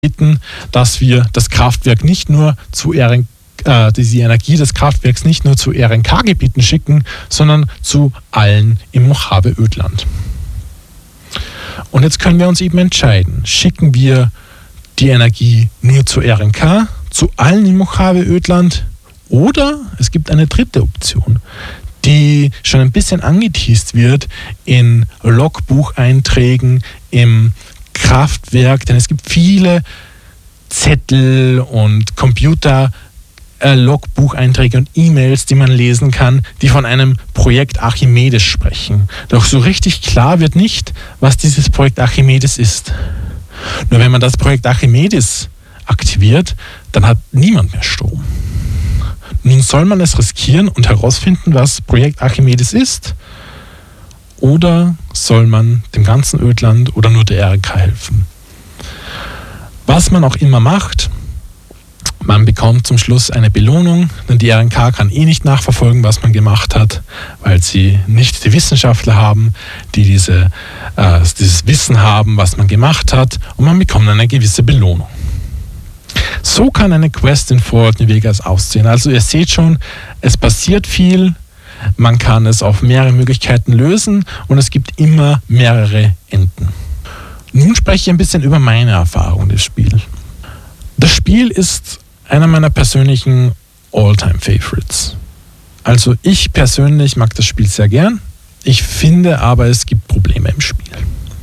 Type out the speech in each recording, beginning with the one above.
dass wir das Kraftwerk nicht nur zu diese Energie des Kraftwerks nicht nur zu RNK-Gebieten schicken, sondern zu allen im Mojave-Ödland. Und jetzt können wir uns eben entscheiden, schicken wir die Energie nur zu RNK, zu allen im Mojave-Ödland, oder es gibt eine dritte Option, die schon ein bisschen angeteast wird in Logbucheinträgen im Kraftwerk, denn es gibt viele Zettel und Logbucheinträge und E-Mails, die man lesen kann, die von einem Projekt Archimedes sprechen. Doch so richtig klar wird nicht, was dieses Projekt Archimedes ist. Nur wenn man das Projekt Archimedes aktiviert, dann hat niemand mehr Strom. Nun soll man es riskieren und herausfinden, was Projekt Archimedes ist, oder soll man dem ganzen Ödland oder nur der RNK helfen? Was man auch immer macht, man bekommt zum Schluss eine Belohnung, denn die RNK kann nicht nachverfolgen, was man gemacht hat, weil sie nicht die Wissenschaftler haben, die dieses Wissen haben, was man gemacht hat, und man bekommt eine gewisse Belohnung. So kann eine Quest in Fallout New Vegas aussehen. Also ihr seht schon, es passiert viel, man kann es auf mehrere Möglichkeiten lösen und es gibt immer mehrere Enden. Nun spreche ich ein bisschen über meine Erfahrung des Spiels. Das Spiel ist einer meiner persönlichen All-Time-Favorites. Also ich persönlich mag das Spiel sehr gern. Ich finde aber, es gibt Probleme im Spiel.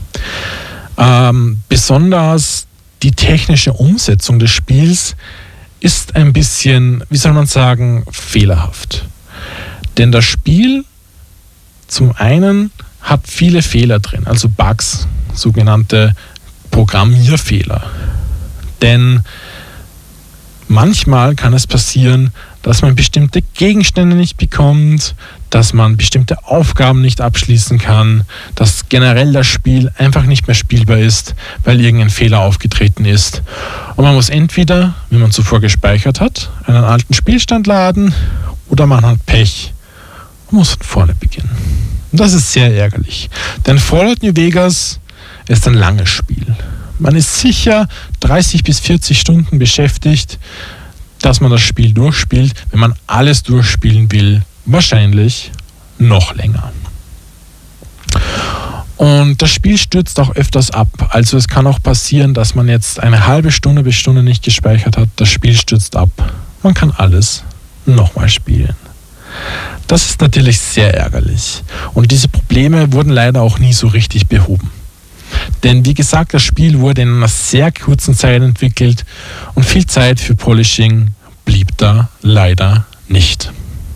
Besonders die technische Umsetzung des Spiels ist ein bisschen, wie soll man sagen, fehlerhaft. Denn das Spiel zum einen hat viele Fehler drin, also Bugs, sogenannte Programmierfehler. Denn manchmal kann es passieren, dass man bestimmte Gegenstände nicht bekommt, dass man bestimmte Aufgaben nicht abschließen kann, dass generell das Spiel einfach nicht mehr spielbar ist, weil irgendein Fehler aufgetreten ist. Und man muss entweder, wie man zuvor gespeichert hat, einen alten Spielstand laden, oder man hat Pech und muss von vorne beginnen. Und das ist sehr ärgerlich. Denn Fallout New Vegas ist ein langes Spiel. Man ist sicher 30 bis 40 Stunden beschäftigt, dass man das Spiel durchspielt. Wenn man alles durchspielen will, wahrscheinlich noch länger. Und das Spiel stürzt auch öfters ab. Also es kann auch passieren, dass man jetzt eine halbe Stunde bis Stunde nicht gespeichert hat. Das Spiel stürzt ab. Man kann alles nochmal spielen. Das ist natürlich sehr ärgerlich. Und diese Probleme wurden leider auch nie so richtig behoben. Denn wie gesagt, das Spiel wurde in einer sehr kurzen Zeit entwickelt und viel Zeit für Polishing blieb da leider nicht.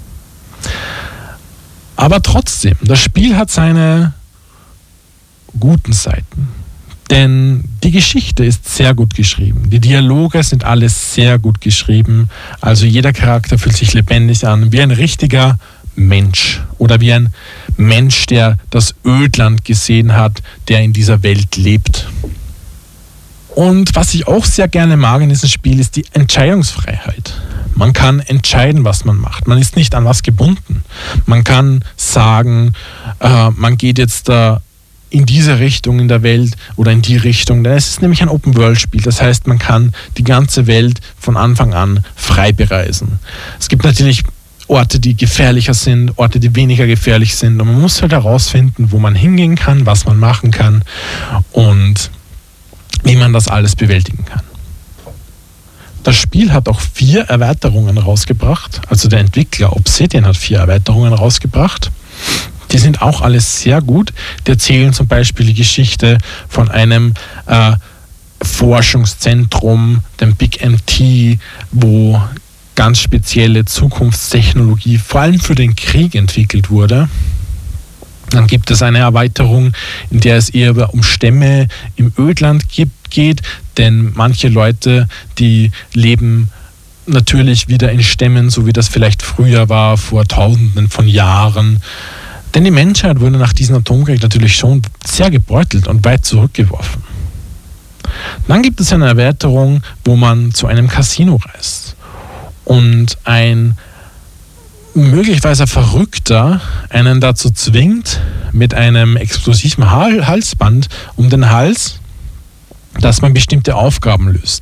Aber trotzdem, das Spiel hat seine guten Seiten. Denn die Geschichte ist sehr gut geschrieben. Die Dialoge sind alle sehr gut geschrieben. Also jeder Charakter fühlt sich lebendig an, wie ein richtiger Mensch oder wie ein Mensch, der das Ödland gesehen hat, der in dieser Welt lebt. Und was ich auch sehr gerne mag in diesem Spiel, ist die Entscheidungsfreiheit. Man kann entscheiden, was man macht. Man ist nicht an was gebunden. Man kann sagen, man geht jetzt in diese Richtung in der Welt oder in die Richtung. Denn es ist nämlich ein Open-World-Spiel. Das heißt, man kann die ganze Welt von Anfang an frei bereisen. Es gibt natürlich Orte, die gefährlicher sind, Orte, die weniger gefährlich sind. Und man muss halt herausfinden, wo man hingehen kann, was man machen kann und wie man das alles bewältigen kann. Das Spiel hat auch 4 Erweiterungen rausgebracht. Also der Entwickler Obsidian hat 4 Erweiterungen rausgebracht. Die sind auch alles sehr gut. Die erzählen zum Beispiel die Geschichte von einem Forschungszentrum, dem Big MT, wo ganz spezielle Zukunftstechnologie vor allem für den Krieg entwickelt wurde. Dann gibt es eine Erweiterung, in der es eher um Stämme im Ödland geht, denn manche Leute, die leben natürlich wieder in Stämmen, so wie das vielleicht früher war, vor Tausenden von Jahren. Denn die Menschheit wurde nach diesem Atomkrieg natürlich schon sehr gebeutelt und weit zurückgeworfen. Dann gibt es eine Erweiterung, wo man zu einem Casino reist und ein möglicherweise Verrückter einen dazu zwingt, mit einem explosiven Halsband um den Hals dass man bestimmte Aufgaben löst.